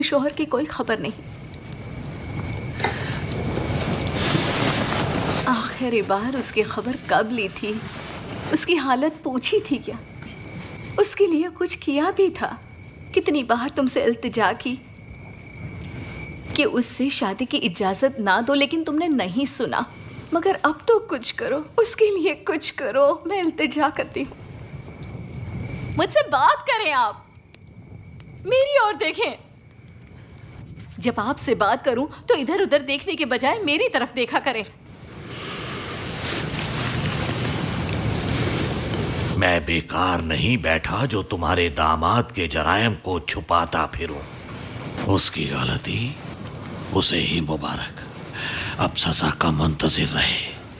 शौहर की कोई खबर नहीं। आखिरी बार उसकी खबर कब ली थी? उसकी हालत पूछी थी क्या? उसके लिए कुछ किया भी था? कितनी बार तुमसे इल्तिजा की कि उससे शादी की इजाजत ना दो, लेकिन तुमने नहीं सुना। मगर अब तो कुछ करो, उसके लिए कुछ करो। मैं इल्तिजा करती हूँ, मुझसे बात करें आप, मेरी ओर देखें। जब आपसे बात करूं तो इधर उधर देखने के बजाय मेरी तरफ देखा करें। मैं बेकार नहीं बैठा जो तुम्हारे दामाद के जरायम को छुपाता फिरूं। उसकी गलती उसे ही मुबारक, अब सजा का मुंतजिर रहे।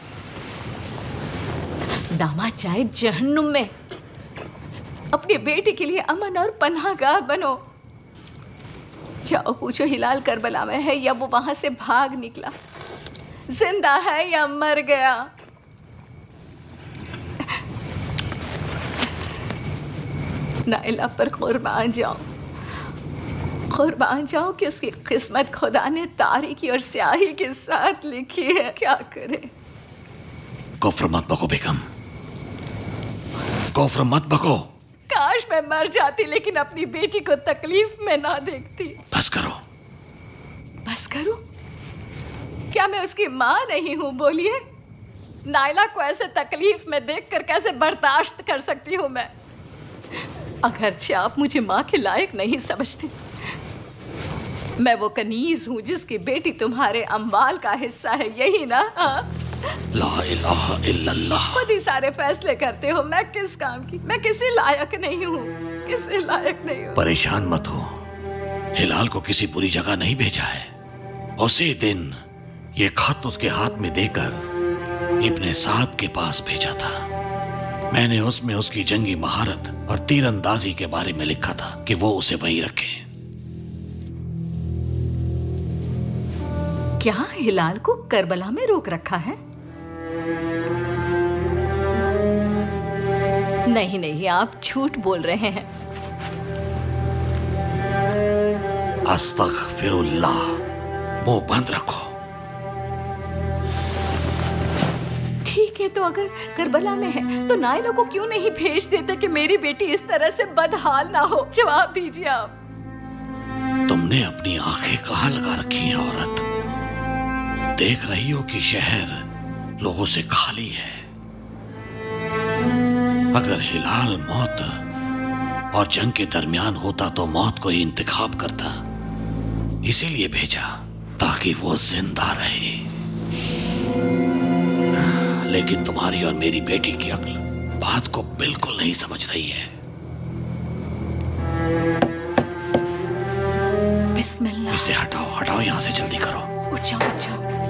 दामाद चाहे जहन्नुम में, अपनी बेटी के लिए अमन और पनाहगाह बनो। जाओ पूछो हिलाल करबला में है या वो वहां से भाग निकला, जिंदा है या मर गया। नाइला पर कुर्बान जाओ, कुर्बान जाओ कि उसकी किस्मत खुदा ने तारीकी और स्याही के साथ लिखी है। क्या करे? कुफ्र मत बको बेगम, कुफ्र मत बको। काश मैं मर जाती, लेकिन अपनी बेटी को तकलीफ में ना देखती। बस करो। बस करूं? क्या मैं उसकी माँ नहीं हूं? बोलिए, नाइला को ऐसे तकलीफ में देखकर कैसे बर्दाश्त कर सकती हूं मैं? अगरचे आप मुझे माँ के लायक नहीं समझते, मैं वो कनीज हूँ जिसकी बेटी तुम्हारे अम्वाल का हिस्सा है, यही ना? ला इलाहा इल्लल्लाह। खुद ही सारे फैसले करते हो, मैं किस काम की? मैं किसी लायक नहीं हूँ, किसी लायक नहीं हूँ। परेशान मत हो, हिलाल को किसी बुरी जगह नहीं भेजा है। उसी दिन ये खत उसके हाथ में देकर इब्ने साद के पास भेजा था। मैंने उसमें उसकी जंगी महारत और तीरंदाजी के बारे में लिखा था कि वो उसे वहीं रखे। क्या हिलाल को करबला में रोक रखा है? नहीं नहीं, आप झूठ बोल रहे हैं। अस्तगफिरुल्लाह, मुंह बंद रखो। ठीक है, तो अगर करबला में है तो नाइला को क्यों नहीं भेज देते कि मेरी बेटी इस तरह से बदहाल ना हो? जवाब दीजिए आप। तुमने अपनी आंखें कहाँ लगा रखी हैं औरत? देख रही हो कि शहर लोगों से खाली है। अगर हिलाल मौत और जंग के दरमियान होता तो मौत को ही इंतखाब करता, इसीलिए भेजा ताकि वो जिंदा रहे। लेकिन तुम्हारी और मेरी बेटी की अक्ल बात को बिल्कुल नहीं समझ रही है। बिस्मिल्लाह। इसे हटाओ, हटाओ यहाँ से, जल्दी करो। उठ जाओ, उठ जाओ।